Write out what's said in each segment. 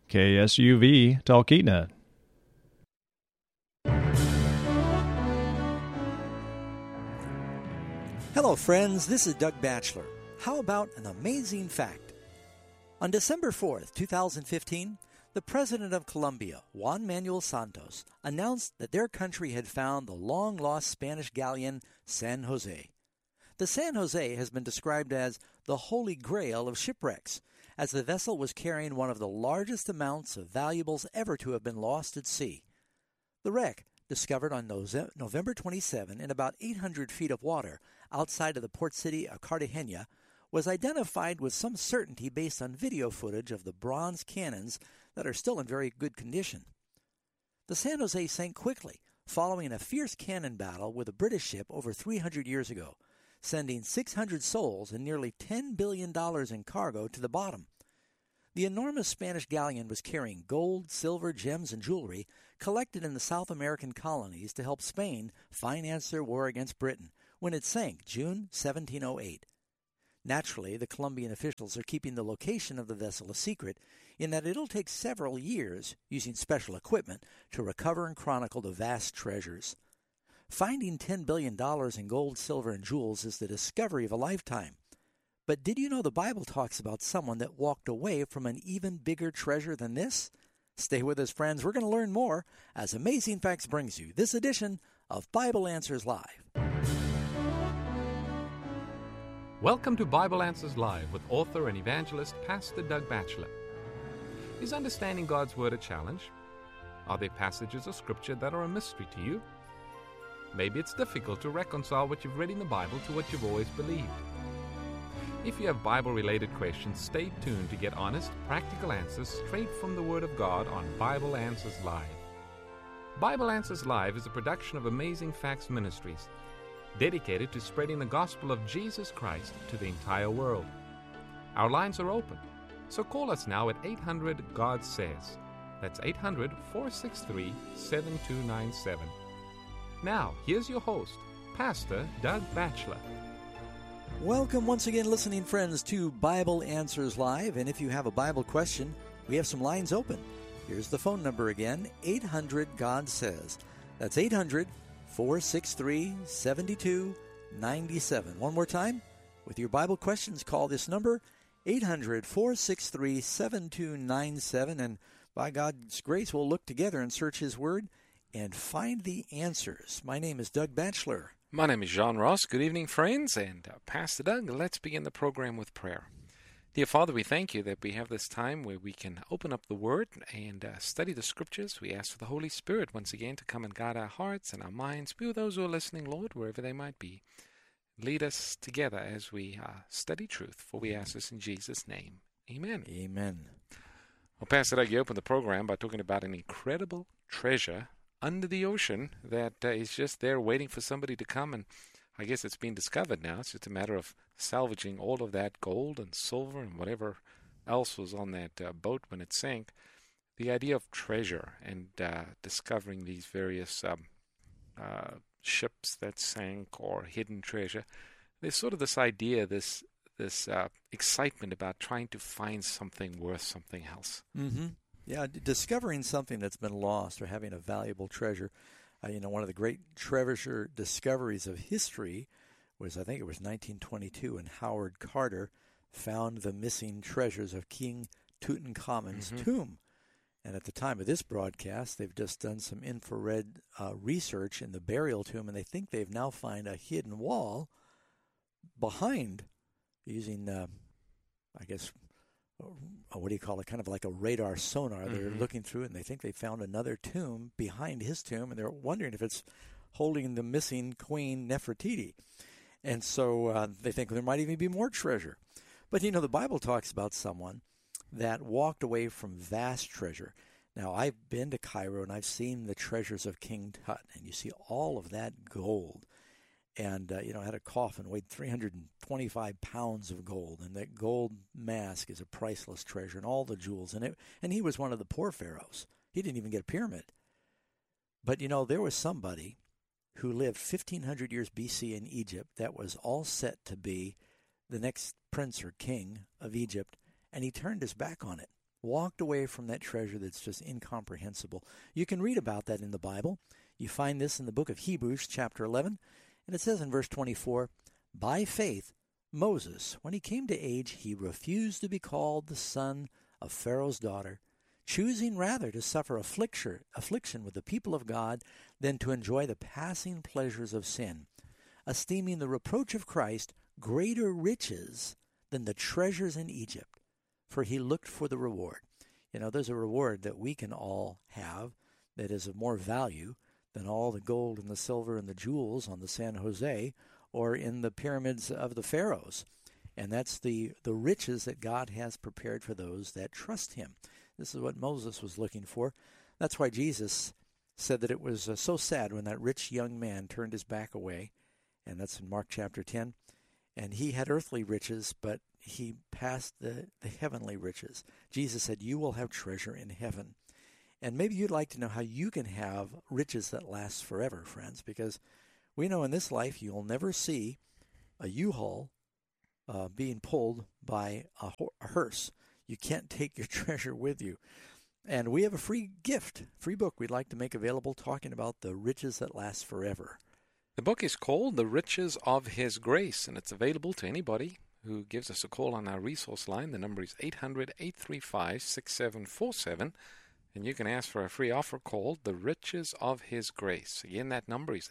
KSUV Talkeetna. Hello, friends. This is Doug Batchelor. How about an amazing fact? On December 4th, 2015, the President of Colombia, Juan Manuel Santos, announced that their country had found the long-lost Spanish galleon San Jose. The San Jose has been described as the Holy Grail of shipwrecks, as the vessel was carrying one of the largest amounts of valuables ever to have been lost at sea. The wreck, discovered on November 27 in about 800 feet of water outside of the port city of Cartagena, was identified with some certainty based on video footage of the bronze cannons that are still in very good condition. The San Jose sank quickly, following a fierce cannon battle with a British ship over 300 years ago, sending 600 souls and nearly $10 billion in cargo to the bottom. The enormous Spanish galleon was carrying gold, silver, gems, and jewelry collected in the South American colonies to help Spain finance their war against Britain when it sank June 1708. Naturally, the Colombian officials are keeping the location of the vessel a secret, in that it'll take several years, using special equipment, to recover and chronicle the vast treasures. Finding $10 billion in gold, silver, and jewels is the discovery of a lifetime. But did you know the Bible talks about someone that walked away from an even bigger treasure than this? Stay with us, friends. We're going to learn more as Amazing Facts brings you this edition of Bible Answers Live. Welcome to Bible Answers Live with author and evangelist Pastor Doug Batchelor. Is understanding God's Word a challenge? Are there passages of Scripture that are a mystery to you? Maybe it's difficult to reconcile what you've read in the Bible to what you've always believed. If you have Bible-related questions, stay tuned to get honest, practical answers straight from the Word of God on Bible Answers Live. Bible Answers Live is a production of Amazing Facts Ministries, dedicated to spreading the gospel of Jesus Christ to the entire world. Our lines are open, so call us now at 800-GOD-SAYS. That's 800-463-7297. Now, here's your host, Pastor Doug Batchelor. Welcome once again, listening friends, to Bible Answers Live. And if you have a Bible question, we have some lines open. Here's the phone number again, 800-GOD-SAYS. That's 800-463-7297. One more time, with your Bible questions, call this number, 800-463-7297. And by God's grace, we'll look together and search His Word and find the answers. My name is Doug Batchelor. My name is John Ross. Good evening, friends, and Pastor Doug. Let's begin the program with prayer. Dear Father, we thank you that we have this time where we can open up the Word and study the Scriptures. We ask for the Holy Spirit once again to come and guide our hearts and our minds. Be with those who are listening, Lord, wherever they might be. Lead us together as we study truth, for we ask this in Jesus' name. Amen. Amen. Well, Pastor Doug, you opened the program by talking about an incredible treasure under the ocean that is just there waiting for somebody to come, and I guess it's been discovered now. It's just a matter of salvaging all of that gold and silver and whatever else was on that boat when it sank. The idea of treasure and discovering these various ships that sank or hidden treasure, there's sort of this idea, this excitement about trying to find something worth something else. Mm-hmm. Yeah, discovering something that's been lost or having a valuable treasure. One of the great treasure discoveries of history was, I think it was 1922, when Howard Carter found the missing treasures of King Tutankhamun's tomb. And at the time of this broadcast, they've just done some infrared research in the burial tomb, and they think they've now found a hidden wall behind, using, what do you call it, kind of like a radar sonar. They're looking through it, and they think they found another tomb behind his tomb, and they're wondering if it's holding the missing Queen Nefertiti. And so they think there might even be more treasure. But, the Bible talks about someone that walked away from vast treasure. Now, I've been to Cairo, and I've seen the treasures of King Tut, and you see all of that gold. And, I had a coffin, weighed 325 pounds of gold, and that gold mask is a priceless treasure, and all the jewels in it. And he was one of the poor pharaohs. He didn't even get a pyramid. But, there was somebody who lived 1,500 years BC in Egypt that was all set to be the next prince or king of Egypt, and he turned his back on it. walked away from that treasure that's just incomprehensible. You can read about that in the Bible. You find this in the book of Hebrews, chapter 11, and it says in verse 24, "By faith, Moses, when he came to age, he refused to be called the son of Pharaoh's daughter, choosing rather to suffer affliction with the people of God than to enjoy the passing pleasures of sin, esteeming the reproach of Christ greater riches than the treasures in Egypt, for he looked for the reward." You know, there's a reward that we can all have that is of more value than all the gold and the silver and the jewels on the San Jose or in the pyramids of the pharaohs. And that's the riches that God has prepared for those that trust him. This is what Moses was looking for. That's why Jesus said that it was so sad when that rich young man turned his back away. And that's in Mark chapter 10. And he had earthly riches, but he passed the heavenly riches. Jesus said, "You will have treasure in heaven." And maybe you'd like to know how you can have riches that last forever, friends, because we know in this life you'll never see a U-Haul being pulled by a hearse. You can't take your treasure with you. And we have a free gift, free book we'd like to make available talking about the riches that last forever. The book is called The Riches of His Grace, and it's available to anybody who gives us a call on our resource line. The number is 800-835-6747, and you can ask for a free offer called The Riches of His Grace. Again, that number is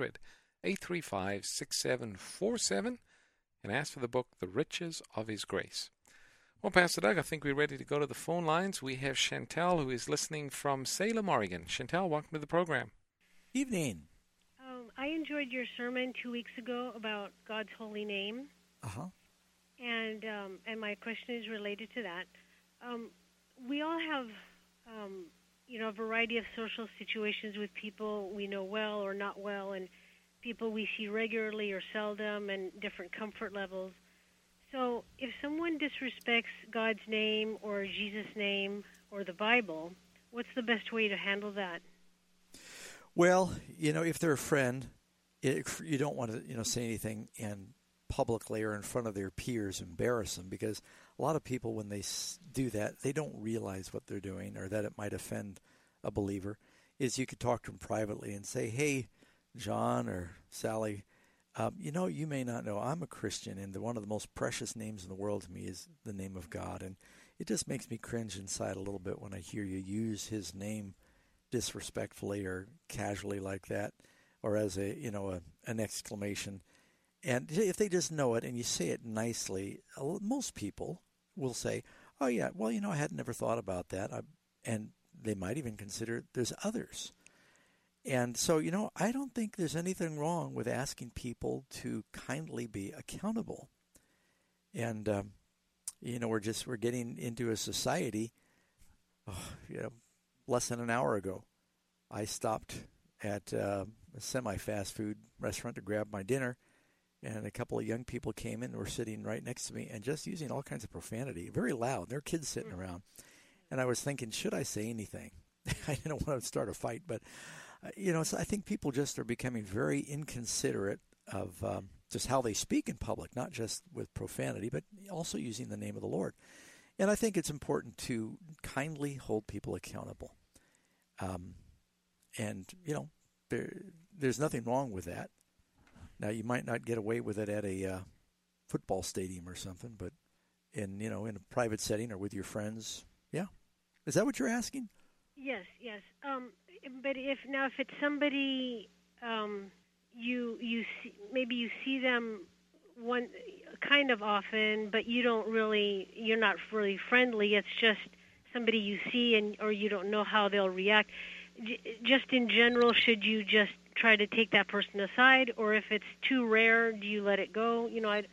800-835-6747, and ask for the book The Riches of His Grace. Well, Pastor Doug, I think we're ready to go to the phone lines. We have Chantel, who is listening from Salem, Oregon. Chantel, welcome to the program. Evening. I enjoyed your sermon 2 weeks ago about God's holy name. Uh-huh. And my question is related to that. We all have, a variety of social situations with people we know well or not well, and people we see regularly or seldom, and different comfort levels. So if someone disrespects God's name or Jesus' name or the Bible, what's the best way to handle that? Well, if they're a friend, you don't want to, say anything in publicly or in front of their peers, embarrass them, because a lot of people, when they do that, they don't realize what they're doing or that it might offend a believer. You could talk to them privately and say, "Hey, John or Sally, you may not know I'm a Christian, and one of the most precious names in the world to me is the name of God, and it just makes me cringe inside a little bit when I hear you use his name disrespectfully or casually like that, or as an exclamation." And if they just know it and you say it nicely, most people will say, "Oh yeah, well, I had never thought about that," and they might even consider there's others. And so, I don't think there's anything wrong with asking people to kindly be accountable. And we're getting into a society. Less than an hour ago, I stopped at a semi-fast food restaurant to grab my dinner, and a couple of young people came in and were sitting right next to me and just using all kinds of profanity, very loud. There were kids sitting around. And I was thinking, should I say anything? I didn't want to start a fight, but, I think people just are becoming very inconsiderate of just how they speak in public, not just with profanity, but also using the name of the Lord. And I think it's important to kindly hold people accountable. There's nothing wrong with that. Now, you might not get away with it at a football stadium or something, but in a private setting or with your friends, yeah. Is that what you're asking? Yes. But if it's somebody you see, maybe you see them one kind of often, but you're not really friendly. It's just somebody you see, or you don't know how they'll react. Just in general, should you just try to take that person aside, or if it's too rare, do you let it go?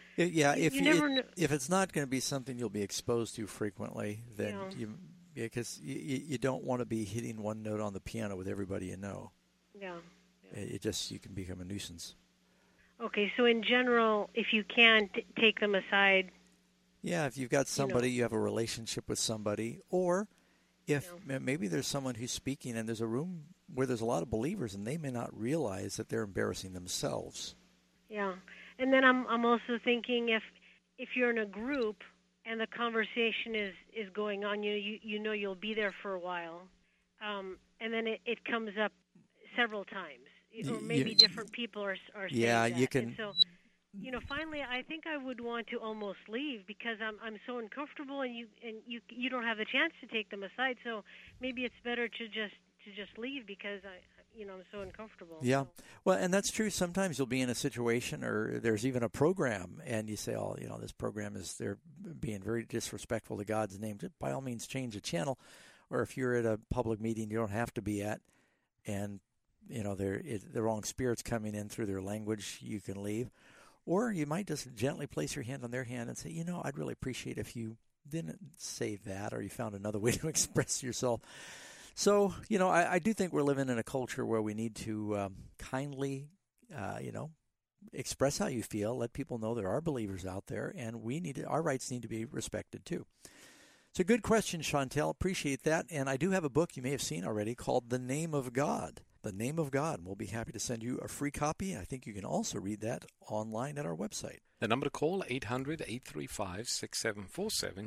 If it's not going to be something you'll be exposed to frequently, then because you don't want to be hitting one note on the piano with everybody you know. Yeah. You can become a nuisance. Okay, so in general, if you can take them aside. Yeah, if you've got somebody, you have a relationship with somebody, or if maybe there's someone who's speaking and there's a room where there's a lot of believers and they may not realize that they're embarrassing themselves. Yeah, and then I'm also thinking if you're in a group and the conversation is going on. You know you'll be there for a while, and then it comes up several times, or maybe different people are saying that. You can. And so, finally, I think I would want to almost leave because I'm so uncomfortable, and you don't have the chance to take them aside. So maybe it's better to just leave because I'm so uncomfortable. Yeah. So. Well, and that's true. Sometimes you'll be in a situation, or there's even a program, and you say, "Oh, this program they're being very disrespectful to God's name." By all means, change the channel. Or if you're at a public meeting you don't have to be at, and the wrong spirit's coming in through their language, you can leave. Or you might just gently place your hand on their hand and say, I'd really appreciate if you didn't say that, or you found another way to express yourself. So, I do think we're living in a culture where we need to kindly, express how you feel, let people know there are believers out there, and our rights need to be respected too. It's a good question, Chantel. Appreciate that. And I do have a book you may have seen already called The Name of God. The Name of God. We'll be happy to send you a free copy. I think you can also read that online at our website. The number to call, 800-835-6747.